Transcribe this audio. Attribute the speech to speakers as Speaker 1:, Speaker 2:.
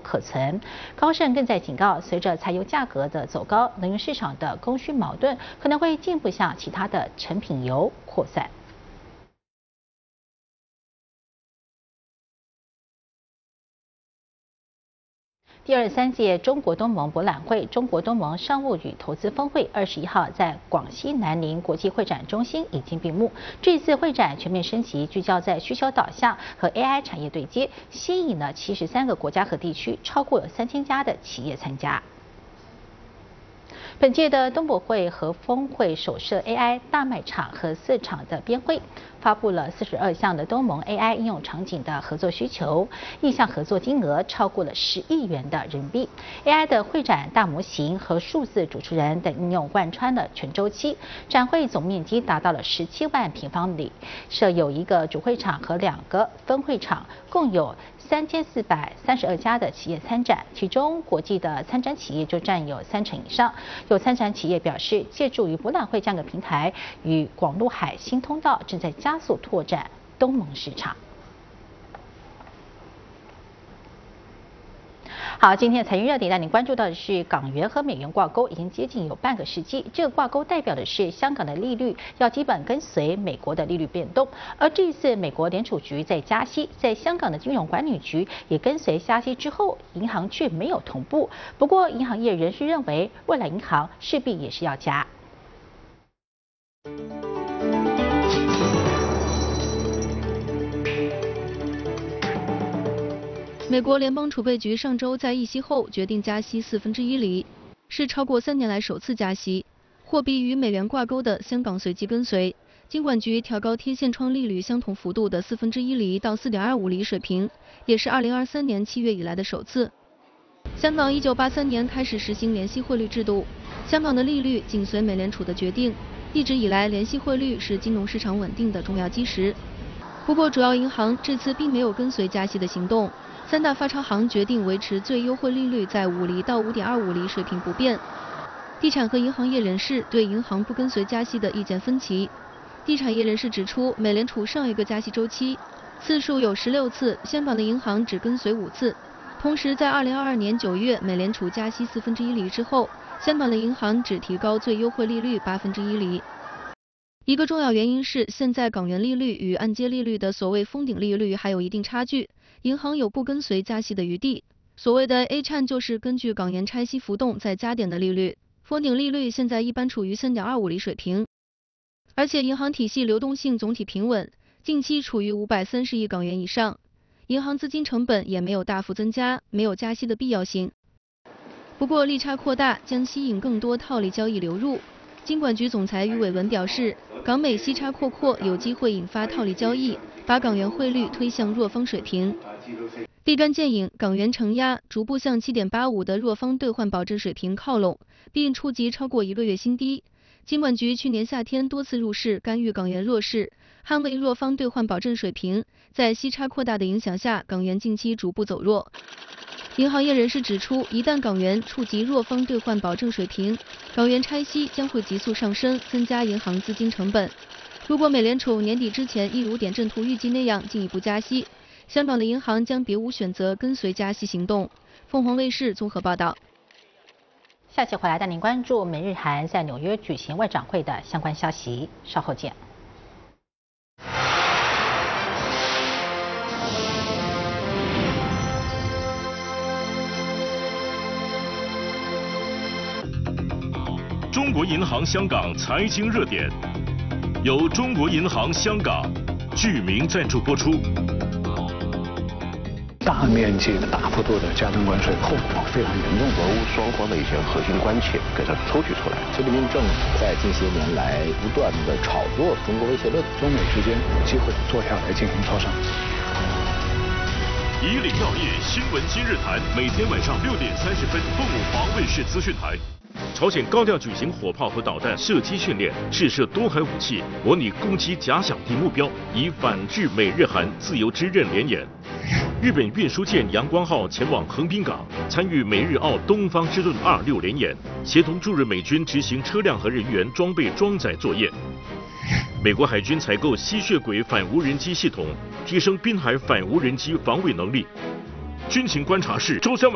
Speaker 1: 可存。高盛更在警告，随着柴油价格的走高，能源市场的供需矛盾可能会进一步向其他的成品油扩散。第23届中国东盟博览会中国东盟商务与投资峰会21号在广西南宁国际会展中心已经闭幕。这次会展全面升级，聚焦在需求导向和 AI 产业对接，吸引了73个国家和地区，超过3000家的企业参加。本届的东博会和峰会首设 AI 大卖场和4场的边会，发布了42项的东盟 AI 应用场景的合作需求，意向合作金额超过了10亿元的人民币。AI 的会展大模型和数字主持人等应用贯穿了全周期。展会总面积达到了17万平方里，设有1个主会场和2个分会场，共有3432家的企业参展，其中国际的参展企业就占有30%以上。有参展企业表示，借助于博览会这样的平台与广陆海新通道，正在加速拓展东盟市场。好，今天的财经热点带您关注到的是港元和美元挂钩已经接近有半个世纪，这个挂钩代表的是香港的利率要基本跟随美国的利率变动，而这一次美国联储局在加息，在香港的金融管理局也跟随加息之后，银行却没有同步。不过，银行业人士认为，未来银行势必也是要加。
Speaker 2: 美国联邦储备局上周在议息后决定加息1/4厘，是超过3年来首次加息。货币与美元挂钩的香港随即跟随，金管局调高贴现窗利率相同幅度的1/4厘到4.25厘水平，也是2023年7月以来的首次。香港1983年开始实行联息汇率制度，香港的利率紧随美联储的决定，一直以来联息汇率是金融市场稳定的重要基石。不过，主要银行这次并没有跟随加息的行动。3大发钞行决定维持最优惠利率在5厘到5.25厘水平不变。地产和银行业人士对银行不跟随加息的意见分歧。地产业人士指出，美联储上一个加息周期次数有16次，香港的银行只跟随5次。同时，在2022年9月美联储加息1/4厘之后，香港的银行只提高最优惠利率1/8厘。一个重要原因是，现在港元利率与按揭利率的所谓封顶利率还有一定差距。银行有不跟随加息的余地。所谓的 A 券就是根据港元拆息浮动再加点的利率，封顶利率现在一般处于3.25厘水平。而且银行体系流动性总体平稳，近期处于530亿港元以上，银行资金成本也没有大幅增加，没有加息的必要性。不过利差扩大将吸引更多套利交易流入。金管局总裁余伟文表示，港美息差扩有机会引发套利交易，把港元汇率推向弱方水平。立竿见影，港元承压逐步向7.85的弱方兑换保证水平靠拢，并触及超过1个月新低。金管局去年夏天多次入市干预港元弱势，捍卫弱方兑换保证水平。在息差扩大的影响下，港元近期逐步走弱。银行业人士指出，一旦港元触及弱方兑换保证水平，港元拆息将会急速上升，增加银行资金成本。如果美联储年底之前一如点阵图预计那样进一步加息，香港的银行将别无选择，跟随加息行动。凤凰卫视综合报道。
Speaker 1: 下期回来带您关注美日韩在纽约举行外长会的相关消息，稍后见。
Speaker 3: 中国银行香港财经热点，由中国银行香港居民赞助播出。
Speaker 4: 大面积的、大幅度的加征关税，后果非常严重。
Speaker 5: 俄乌双方的一些核心关切给它抽取出来。
Speaker 6: 习近平政府在近些年来不断的炒作中国威胁论，
Speaker 4: 中美之间有机会坐下来进行磋商。
Speaker 3: 以岭药业新闻今日谈，每天晚上6点30分，凤凰卫视资讯台。朝鲜高调举行火炮和导弹射击训练，试射多海武器，模拟攻击假想敌目标，以反制美日韩自由之刃联演。日本运输舰阳光号前往横滨港，参与美日澳东方之盾26联演，协同驻日美军执行车辆和人员装备装载作业。美国海军采购吸血鬼反无人机系统，提升滨海反无人机防卫能力。军情观察室周3晚。